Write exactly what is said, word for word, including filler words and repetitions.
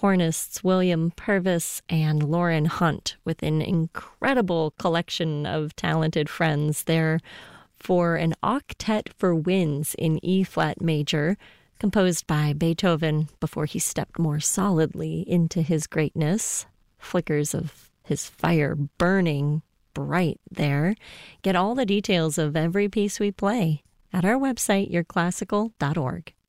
hornists William Purvis and Lauren Hunt with an incredible collection of talented friends there for an octet for winds in E-flat major, composed by Beethoven before he stepped more solidly into his greatness. Flickers of his fire burning bright there. Get all the details of every piece we play at our website, your classical dot org.